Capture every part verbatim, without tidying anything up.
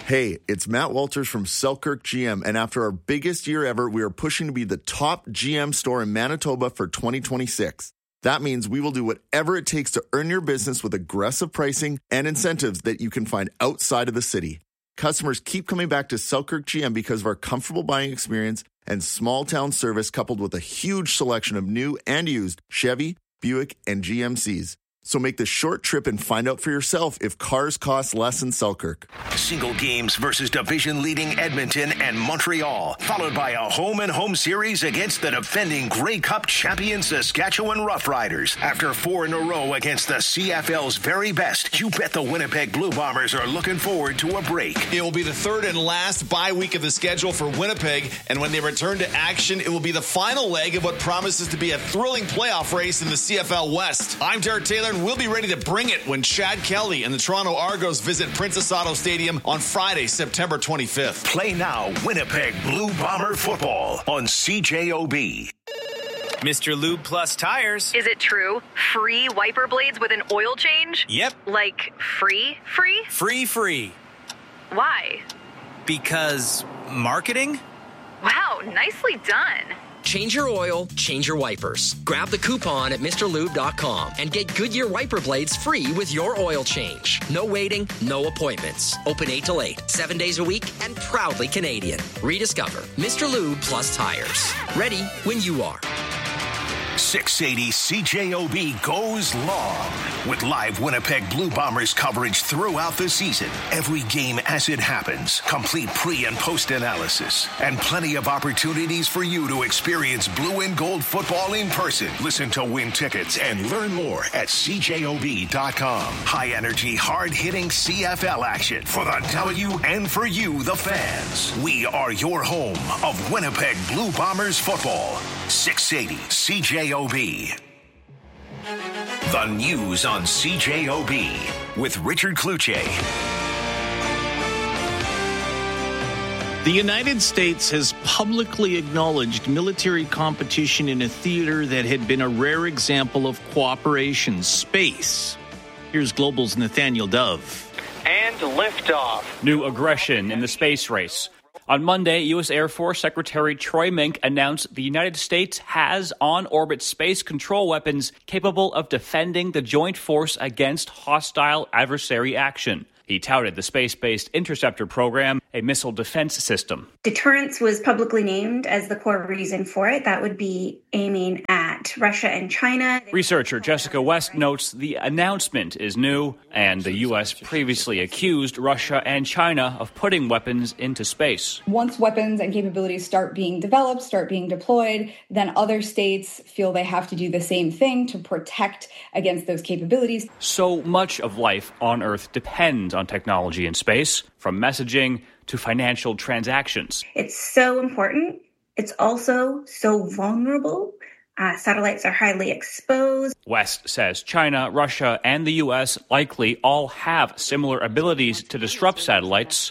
Hey, it's Matt Walters from Selkirk G M, and after our biggest year ever, we are pushing to be the top G M store in Manitoba for twenty twenty-six. That means we will do whatever it takes to earn your business with aggressive pricing and incentives that you can find outside of the city. Customers keep coming back to Selkirk G M because of our comfortable buying experience and small town service, coupled with a huge selection of new and used Chevy, Buick, and G M Cs. So make the short trip and find out for yourself if cars cost less in Selkirk. Single games versus division-leading Edmonton and Montreal, followed by a home-and-home series against the defending Grey Cup champion Saskatchewan Roughriders. After four in a row against the C F L's very best, you bet the Winnipeg Blue Bombers are looking forward to a break. It will be the third and last bye week of the schedule for Winnipeg, and when they return to action, it will be the final leg of what promises to be a thrilling playoff race in the C F L West. I'm Derek Taylor, and we'll be ready to bring it when Chad Kelly and the Toronto Argos visit Princess Auto Stadium on Friday, September twenty-fifth. Play now Winnipeg Blue Bomber football on C J O B. Mister Lube Plus Tires. Is it true? Free wiper blades with an oil change? Yep. Like free, free? Free, free. Why? Because marketing? Wow, nicely done. Change your oil, change your wipers. Grab the coupon at Mr Lube dot com and get Goodyear wiper blades free with your oil change. No waiting, no appointments. Open eight till eight, seven days a week, and proudly Canadian. Rediscover Mister Lube Plus Tires. Ready when you are. six eighty C J O B goes long with live Winnipeg Blue Bombers coverage throughout the season. Every game as it happens, complete pre- and post-analysis, and plenty of opportunities for you to experience blue and gold football in person. Listen to win tickets and learn more at C J O B dot com. High-energy, hard-hitting C F L action for the W and for you, the fans. We are your home of Winnipeg Blue Bombers football. six eighty C J O B. The news on C J O B with Richard Kluche. The United States has publicly acknowledged military competition in a theater that had been a rare example of cooperation, space. Here's Global's Nathaniel Dove. And liftoff. New aggression in the space race. On Monday, U S Air Force Secretary Troy Mink announced the United States has on-orbit space control weapons capable of defending the joint force against hostile adversary action. He touted the space-based Interceptor program, a missile defense system. Deterrence was publicly named as the core reason for it. That would be aiming at Russia and China. Researcher Jessica West notes the announcement is new, and the U S previously accused Russia and China of putting weapons into space. Once weapons and capabilities start being developed, start being deployed, then other states feel they have to do the same thing to protect against those capabilities. So much of life on Earth depends on technology in space, from messaging to financial transactions. It's so important. It's also so vulnerable. Uh, satellites are highly exposed. West says China, Russia, and the U S likely all have similar abilities to disrupt satellites.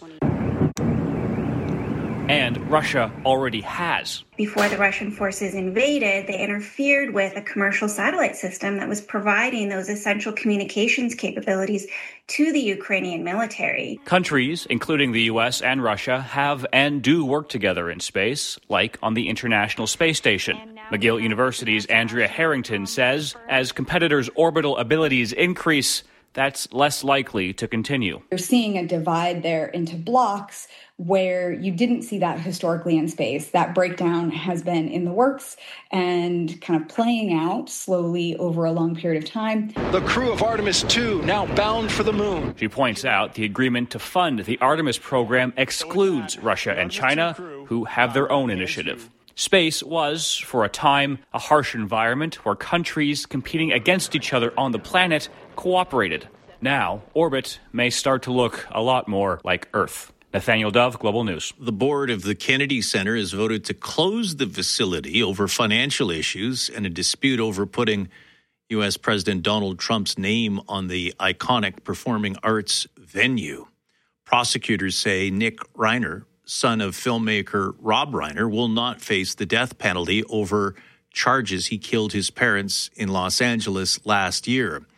And Russia already has. Before the Russian forces invaded, they interfered with a commercial satellite system that was providing those essential communications capabilities to the Ukrainian military. Countries, including the U S and Russia, have and do work together in space, like on the International Space Station. McGill University's Andrea Harrington says, as competitors' orbital abilities increase, that's less likely to continue. You're seeing a divide there into blocks where you didn't see that historically in space. That breakdown has been in the works and kind of playing out slowly over a long period of time. The crew of Artemis two now bound for the moon. She points out the agreement to fund the Artemis program excludes Russia and China, who have their own initiative. Space was, for a time, a harsh environment where countries competing against each other on the planet cooperated. Now, orbit may start to look a lot more like Earth. Nathaniel Dove, Global News. The board of the Kennedy Center has voted to close the facility over financial issues and a dispute over putting U S President Donald Trump's name on the iconic performing arts venue. Prosecutors say Nick Reiner, son of filmmaker Rob Reiner, will not face the death penalty over charges he killed his parents in Los Angeles last year.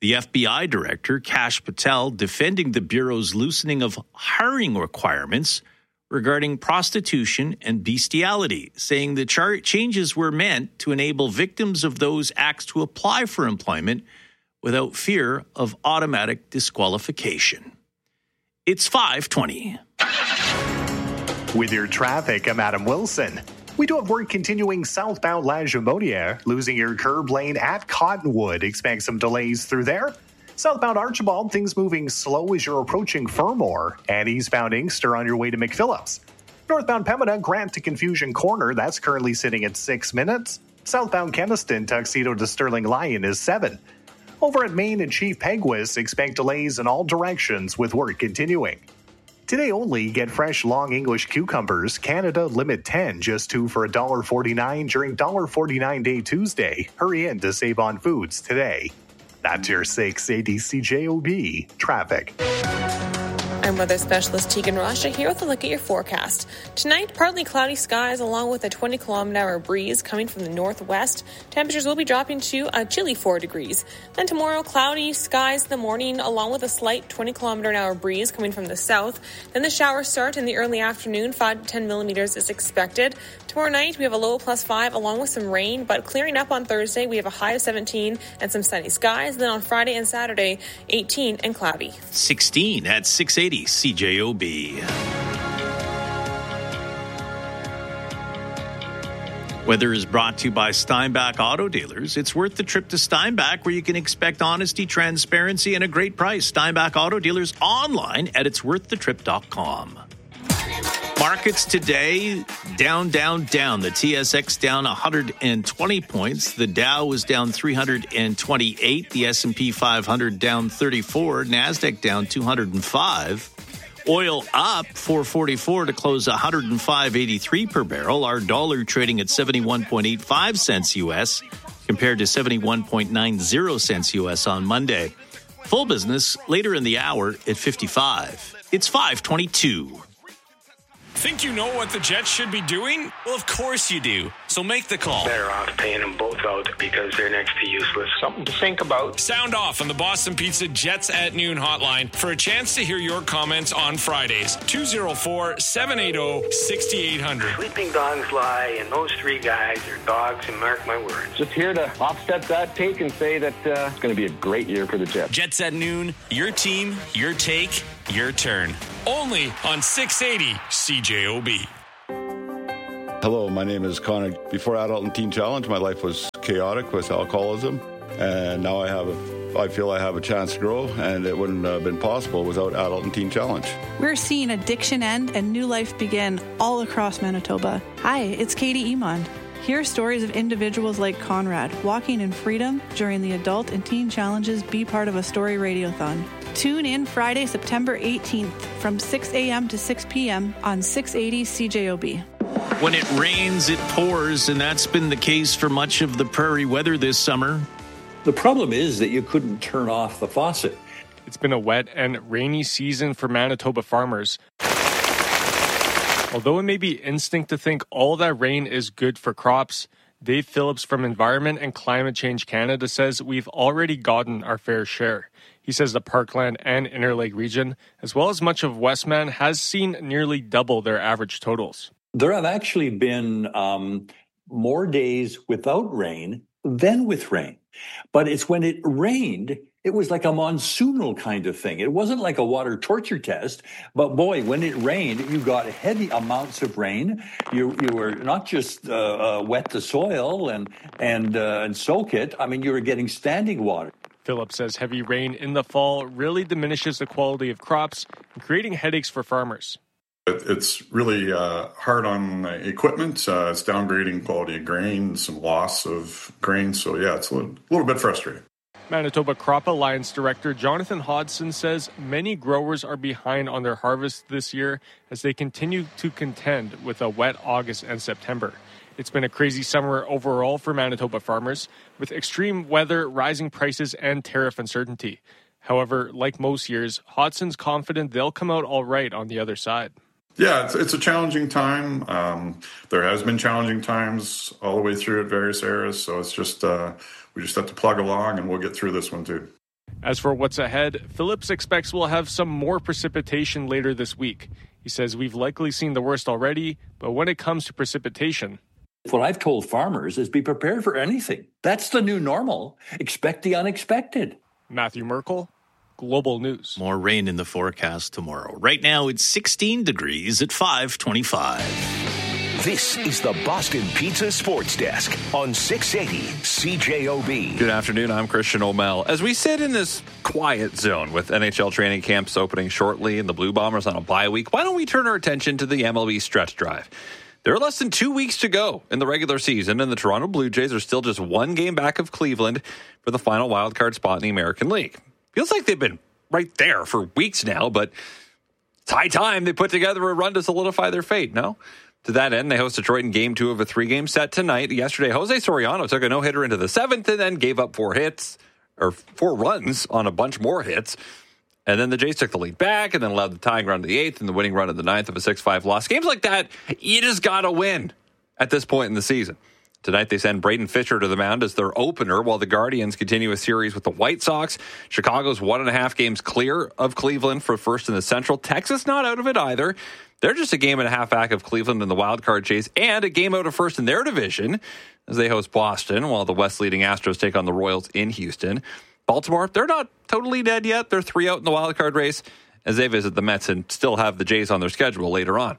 The F B I director, Kash Patel, defending the Bureau's loosening of hiring requirements regarding prostitution and bestiality, saying the char- changes were meant to enable victims of those acts to apply for employment without fear of automatic disqualification. It's five twenty. With your traffic, I'm Adam Wilson. We do have work continuing southbound La Jamodière, losing your curb lane at Cottonwood. Expect some delays through there. Southbound Archibald, things moving slow as you're approaching Fermor. And eastbound Inkster on your way to McPhillips. Northbound Pembina, Grant to Confusion Corner, that's currently sitting at six minutes. Southbound Keniston, Tuxedo to Sterling Lyon is seven. Over at Main and Chief Peguis, expect delays in all directions with work continuing. Today only, get fresh long English cucumbers, Canada Limit ten, just two for one dollar forty-nine during one dollar forty-nine Day Tuesday. Hurry in to save on foods today. That's your six eighty C J O B traffic. I'm weather specialist Tegan Rasha here with a look at your forecast. Tonight, partly cloudy skies along with a twenty kilometer hour breeze coming from the northwest. Temperatures will be dropping to a chilly four degrees. Then tomorrow, cloudy skies in the morning along with a slight twenty kilometer an hour breeze coming from the south. Then the showers start in the early afternoon. five to ten millimeters is expected. Tomorrow night, we have a low plus five along with some rain, but clearing up on Thursday, we have a high of seventeen and some sunny skies. Then on Friday and Saturday, eighteen and cloudy. sixteen at six eighty C J O B. Weather is brought to you by Steinbach Auto Dealers. It's worth the trip to Steinbach, where you can expect honesty, transparency, and a great price. Steinbach Auto Dealers online at its worth the trip dot com. Markets today, down, down, down. The T S X down one hundred twenty points. The Dow was down three hundred twenty-eight. The S and P five hundred down thirty-four. NASDAQ down two hundred five. Oil up four forty-four to close one hundred five eighty-three per barrel. Our dollar trading at seventy-one point eight five cents U S compared to seventy-one point nine zero cents U S on Monday. Full business later in the hour at fifty-five. It's five twenty-two. Think you know what the Jets should be doing? Well, of course you do. So make the call. Better off paying them both out because they're next to useless. Something to think about. Sound off on the Boston Pizza Jets at Noon hotline for a chance to hear your comments on Fridays. two oh four, seven eight zero, six eight zero zero. Sleeping dogs lie, and those three guys are dogs, and mark my words. Just here to offset that take and say that uh, it's going to be a great year for the Jets. Jets at Noon, your team, your take, your turn. Only on six eighty C J O B. Hello, my name is Connor. Before Adult and Teen Challenge, my life was chaotic with alcoholism, and now I have a, I feel I have a chance to grow, and it wouldn't have been possible without Adult and Teen Challenge. We're seeing addiction end and new life begin all across Manitoba. Hi, it's Katie Emond. Hear stories of individuals like Conrad walking in freedom during the Adult and Teen Challenge's Be Part of a Story Radiothon. Tune in Friday, September eighteenth from six a.m. to six p.m. on six eighty C J O B. When it rains, it pours, and that's been the case for much of the prairie weather this summer. The problem is that you couldn't turn off the faucet. It's been a wet and rainy season for Manitoba farmers. Although it may be instinct to think all that rain is good for crops, Dave Phillips from Environment and Climate Change Canada says we've already gotten our fair share. He says the Parkland and Interlake region, as well as much of Westman, has seen nearly double their average totals. There have actually been um, more days without rain than with rain. But it's when it rained, it was like a monsoonal kind of thing. It wasn't like a water torture test, but boy, when it rained, you got heavy amounts of rain. You you were not just uh, uh, wet the soil and and uh, and soak it. I mean, you were getting standing water. Phillips says heavy rain in the fall really diminishes the quality of crops and creating headaches for farmers. It's really uh, hard on equipment. Uh, it's downgrading quality of grain, some loss of grain. So, yeah, it's a little, a little bit frustrating. Manitoba Crop Alliance Director Jonathan Hodson says many growers are behind on their harvest this year as they continue to contend with a wet August and September. It's been a crazy summer overall for Manitoba farmers, with extreme weather, rising prices, and tariff uncertainty. However, like most years, Hodson's confident they'll come out all right on the other side. Yeah, it's, it's a challenging time. Um, there has been challenging times all the way through at various eras, so it's just uh, we just have to plug along and we'll get through this one too. As for what's ahead, Phillips expects we'll have some more precipitation later this week. He says we've likely seen the worst already, but when it comes to precipitation, what I've told farmers is be prepared for anything. That's the new normal. Expect the unexpected. Matthew Merkel, Global News. More rain in the forecast tomorrow. Right now, it's sixteen degrees at five twenty-five. This is the Boston Pizza Sports Desk on six eighty C J O B. Good afternoon, I'm Christian O'Mell. As we sit in this quiet zone with N H L training camps opening shortly and the Blue Bombers on a bye week, why don't we turn our attention to the M L B stretch drive? There are less than two weeks to go in the regular season, and the Toronto Blue Jays are still just one game back of Cleveland for the final wildcard spot in the American League. Feels like they've been right there for weeks now, but it's high time they put together a run to solidify their fate, no? To that end, they host Detroit in game two of a three-game set tonight. Yesterday, Jose Soriano took a no-hitter into the seventh and then gave up four hits, or four runs on a bunch more hits. And then the Jays took the lead back and then allowed the tying run to the eighth and the winning run of the ninth of a six five loss. Games like that, you just got to win at this point in the season. Tonight, they send Braden Fisher to the mound as their opener while the Guardians continue a series with the White Sox. Chicago's one and a half games clear of Cleveland for first in the Central. Texas not out of it either. They're just a game and a half back of Cleveland in the wild card chase and a game out of first in their division as they host Boston while the West leading Astros take on the Royals in Houston. Baltimore, they're not totally dead yet. They're three out in the wild card race as they visit the Mets and still have the Jays on their schedule later on.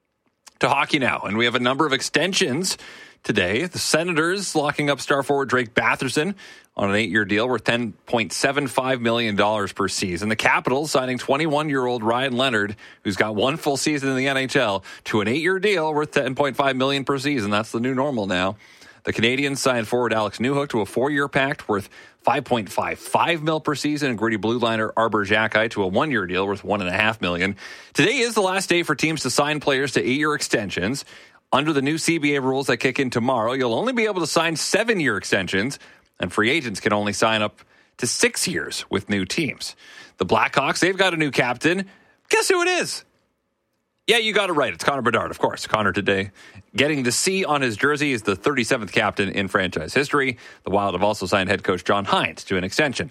To hockey now, and we have a number of extensions today. The Senators locking up star forward Drake Batherson on an eight-year deal worth ten point seven five million dollars per season. The Capitals signing twenty-one-year-old Ryan Leonard, who's got one full season in the N H L, to an eight-year deal worth ten point five million dollars per season. That's the new normal now. The Canadiens signed forward Alex Newhook to a four-year pact worth five point five five mil per season, and gritty blue liner Arbor Xhekaj to a one-year deal worth one point five million dollars. Today is the last day for teams to sign players to eight-year extensions. Under the new C B A rules that kick in tomorrow, you'll only be able to sign seven-year extensions, and free agents can only sign up to six years with new teams. The Blackhawks, they've got a new captain. Guess who it is? Yeah, you got it right. It's Connor Bedard, of course. Connor today getting the C on his jersey is the thirty-seventh captain in franchise history. The Wild have also signed head coach John Hines to an extension.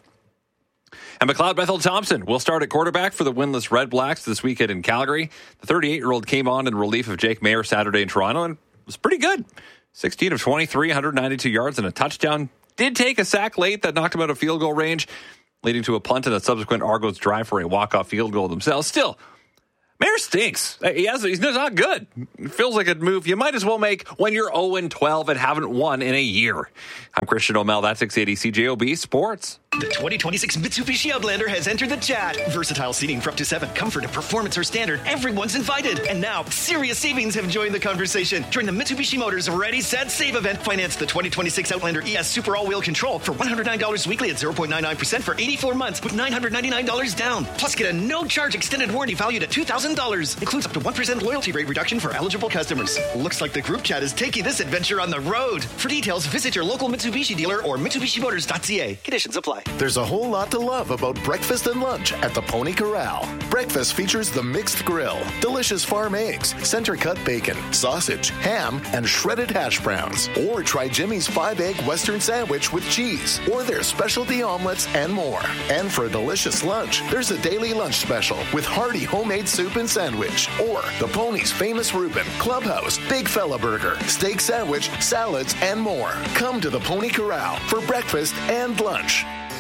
And McLeod Bethel-Thompson will start at quarterback for the winless Red Blacks this weekend in Calgary. The thirty-eight-year-old came on in relief of Jake Mayer Saturday in Toronto and was pretty good. sixteen of twenty-three, one hundred ninety-two yards and a touchdown. Did take a sack late that knocked him out of field goal range, leading to a punt and a subsequent Argos drive for a walk-off field goal themselves. Still, Mayer stinks. He has, he's not good. It feels like a move you might as well make when you're oh and twelve and haven't won in a year. I'm Christian O'Mell. That's six eighty C J O B Sports. The twenty twenty-six Mitsubishi Outlander has entered the chat. Versatile seating for up to seven. Comfort and performance are standard. Everyone's invited. And now, serious savings have joined the conversation. Join the Mitsubishi Motors Ready, Set, Save event. Finance the twenty twenty-six Outlander E S Super All-Wheel Control for one hundred nine dollars weekly at zero point nine nine percent for eighty-four months with nine hundred ninety-nine dollars down. Plus, get a no-charge extended warranty valued at two thousand dollars. Includes up to one percent loyalty rate reduction for eligible customers. Looks like the group chat is taking this adventure on the road. For details, visit your local Mitsubishi dealer or Mitsubishi Motors dot C A. Conditions apply. There's a whole lot to love about breakfast and lunch at the Pony Corral. Breakfast features the mixed grill, delicious farm eggs, center-cut bacon, sausage, ham, and shredded hash browns. Or try Jimmy's five-egg Western sandwich with cheese, or their specialty omelets and more. And for a delicious lunch, there's a daily lunch special with hearty homemade soup and sandwich, or the Pony's famous Reuben, Clubhouse, Big Fella Burger, steak sandwich, salads, and more. Come to the Pony Corral for breakfast and lunch.